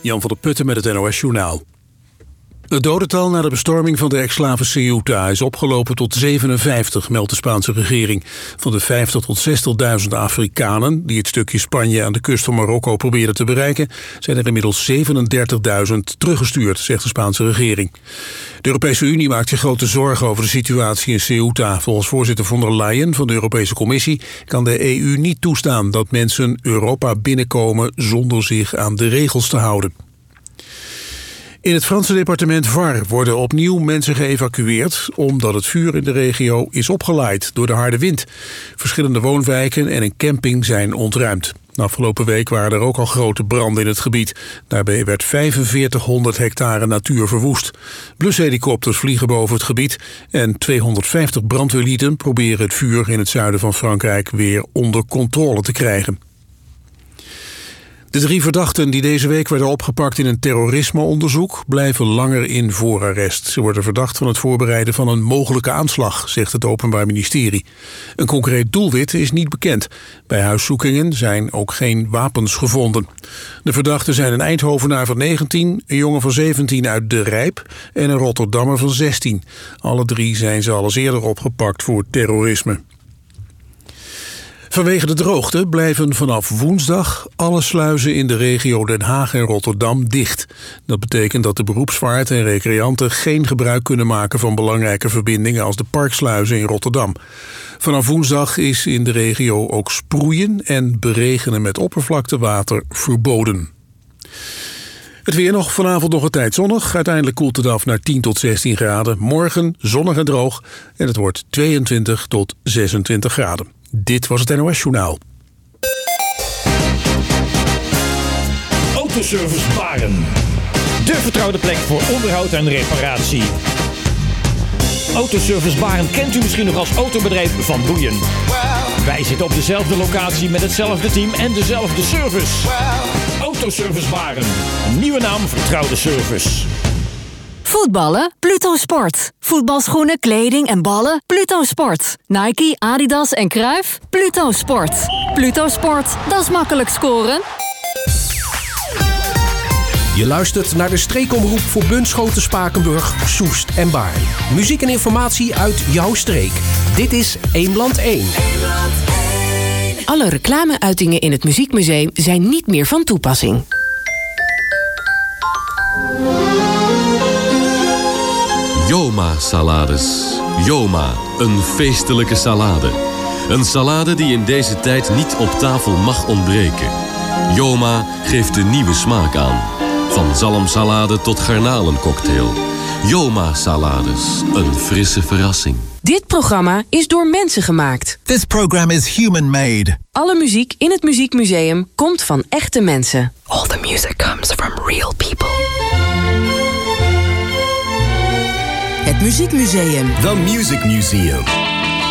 Jan van der Putten met het NOS-journaal. Het dodental na de bestorming van de ex-slaven Ceuta is opgelopen tot 57, meldt de Spaanse regering. Van de 50.000 tot 60.000 Afrikanen die het stukje Spanje aan de kust van Marokko probeerden te bereiken, zijn er inmiddels 37.000 teruggestuurd, zegt de Spaanse regering. De Europese Unie maakt zich grote zorgen over de situatie in Ceuta. Volgens voorzitter von der Leyen van de Europese Commissie kan de EU niet toestaan dat mensen Europa binnenkomen zonder zich aan de regels te houden. In het Franse departement Var worden opnieuw mensen geëvacueerd omdat het vuur in de regio is opgelaaid door de harde wind. Verschillende woonwijken en een camping zijn ontruimd. De afgelopen week waren er ook al grote branden in het gebied. Daarbij werd 4500 hectare natuur verwoest. Blushelikopters vliegen boven het gebied en 250 brandweerlieden proberen het vuur in het zuiden van Frankrijk weer onder controle te krijgen. De 3 verdachten die deze week werden opgepakt in een terrorismeonderzoek blijven langer in voorarrest. Ze worden verdacht van het voorbereiden van een mogelijke aanslag, zegt het Openbaar Ministerie. Een concreet doelwit is niet bekend. Bij huiszoekingen zijn ook geen wapens gevonden. De verdachten zijn een Eindhovenaar van 19, een jongen van 17 uit De Rijp en een Rotterdammer van 16. Alle 3 zijn ze al eens eerder opgepakt voor terrorisme. Vanwege de droogte blijven vanaf woensdag alle sluizen in de regio Den Haag en Rotterdam dicht. Dat betekent dat de beroepsvaart en recreanten geen gebruik kunnen maken van belangrijke verbindingen als de parksluizen in Rotterdam. Vanaf woensdag is in de regio ook sproeien en beregenen met oppervlaktewater verboden. Het weer nog, vanavond nog een tijd zonnig. Uiteindelijk koelt het af naar 10 tot 16 graden. Morgen zonnig en droog en het wordt 22 tot 26 graden. Dit was het NOS-journaal. Autoservice Baren. De vertrouwde plek voor onderhoud en reparatie. Autoservice Baren kent u misschien nog als autobedrijf Van Boeien. Wij zitten op dezelfde locatie met hetzelfde team en dezelfde service. Autoservice Baren. Een nieuwe naam, vertrouwde service. Voetballen? Pluto Sport. Voetbalschoenen, kleding en ballen? Pluto Sport. Nike, Adidas en Cruijff? Pluto Sport. Pluto Sport, dat is makkelijk scoren. Je luistert naar de streekomroep voor Bunschoten, Spakenburg, Soest en Baarn. Muziek en informatie uit jouw streek. Dit is Eemland 1. Alle reclameuitingen in het Muziekmuseum zijn niet meer van toepassing. Joma salades. Joma, een feestelijke salade. Een salade die in deze tijd niet op tafel mag ontbreken. Joma geeft een nieuwe smaak aan. Van zalmsalade tot garnalencocktail. Joma salades, een frisse verrassing. Dit programma is door mensen gemaakt. This program is human-made. Alle muziek in het Muziekmuseum komt van echte mensen. All the music comes from real people. Het Muziekmuseum. The Music Museum.